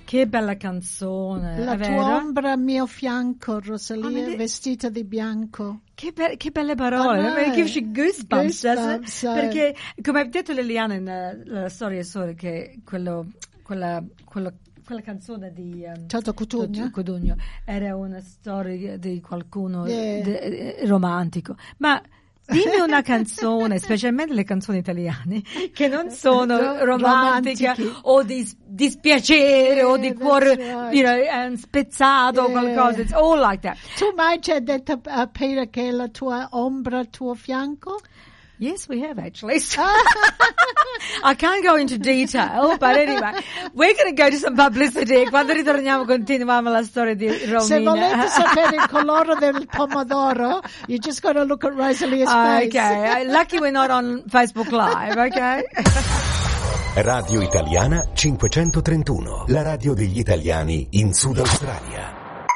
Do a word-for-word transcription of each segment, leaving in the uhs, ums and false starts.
Che bella canzone, La è tua vero? ombra al mio fianco, Rosalia, Oh, vestita di bianco. Che, be- che belle parole, Ah, it gives you goosebumps, goosebumps, doesn't it? eh. Perché, come ha detto Liliana nella, nella storia sua, che quello, quella, quello, quella canzone di um, Toto Cutugno? Toto Cutugno era una storia di qualcuno Yeah. de- eh, romantico, ma dimmi una canzone, specialmente le canzoni italiane, che non sono Ro- romantiche romantiche. o di dispiacere o Yeah, di that's cuore, right. you know, eh, spezzato o Yeah. qualcosa. It's all like that. Tu mai ci hai detto a Peter che è la tua ombra al tuo fianco? Yes, we have actually. So I can't go into detail, but anyway, we're going to go to some publicity. Quando ritorniamo continuiamo la storia di Romina. Se volete sapere il colore del pomodoro, you just got to look at Rosalia's face. Okay, lucky we're not on Facebook Live, okay? Radio Italiana cinquecentotrentuno, la radio degli italiani in Sud Australia.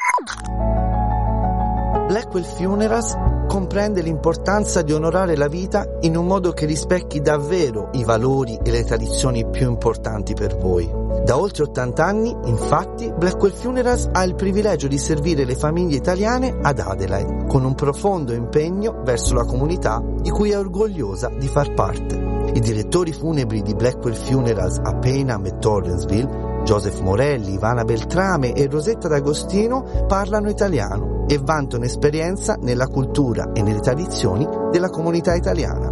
Blackwell Funerals comprende l'importanza di onorare la vita in un modo che rispecchi davvero i valori e le tradizioni più importanti per voi. Da oltre ottanta anni, infatti, Blackwell Funerals ha il privilegio di servire le famiglie italiane ad Adelaide, con un profondo impegno verso la comunità di cui è orgogliosa di far parte. I direttori funebri di Blackwell Funerals a Payneham e Torrensville, Joseph Morelli, Ivana Beltrame e Rosetta D'Agostino, parlano italiano e vantano esperienza nella cultura e nelle tradizioni della comunità italiana.